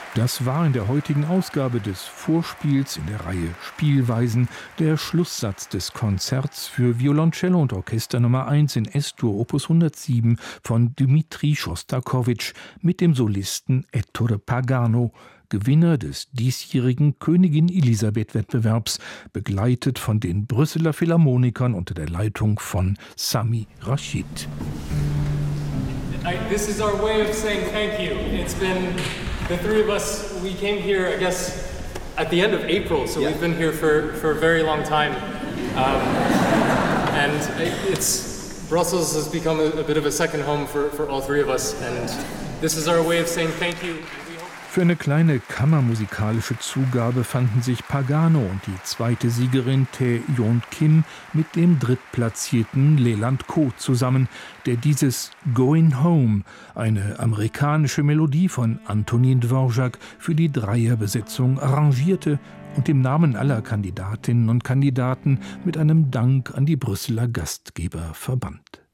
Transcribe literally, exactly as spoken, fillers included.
Das war in der heutigen Ausgabe des Vorspiels in der Reihe Spielweisen der Schlusssatz des Konzerts für Violoncello und Orchester Nummer eins in Es-Dur Opus hundertsieben von Dmitri Schostakowitsch mit dem Solisten Ettore Pagano, Gewinner des diesjährigen Königin-Elisabeth-Wettbewerbs, begleitet von den Brüsseler Philharmonikern unter der Leitung von Sami Rashid. I, this is our way of saying thank you. It's been the three of us. We came here, I guess, at the end of April, so yeah. We've been here for, for a very long time, um, and it's Brussels has become a, a bit of a second home for, for all three of us, and this is our way of saying thank you. Für eine kleine kammermusikalische Zugabe fanden sich Pagano und die zweite Siegerin Tae Yeon Kim mit dem drittplatzierten Leland Ko zusammen, der dieses Going Home, eine amerikanische Melodie von Antonin Dvorak, für die Dreierbesetzung arrangierte und im Namen aller Kandidatinnen und Kandidaten mit einem Dank an die Brüsseler Gastgeber verband.